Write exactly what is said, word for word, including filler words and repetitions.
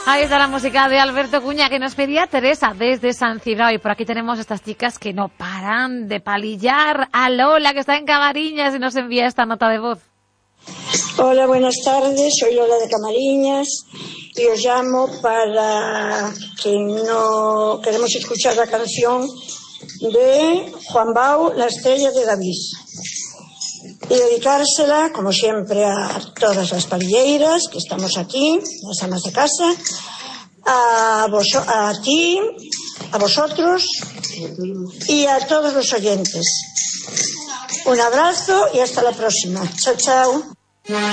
Ahí está la música de Alberto Cuña, que nos pedía Teresa desde San Cibrao. Y por aquí tenemos estas chicas que no paran de palillar. A Lola, que está en Camariñas y nos envía esta nota de voz. Hola, buenas tardes. Soy Lola de Camariñas y os llamo para que no queremos escuchar la canción de Juan Bau, La estrella de David. Y dedicársela, como siempre, a todas las palilleras que estamos aquí, las amas de casa, a, vos, a ti, a vosotros y a todos los oyentes. Un abrazo y hasta la próxima. Chao, chao.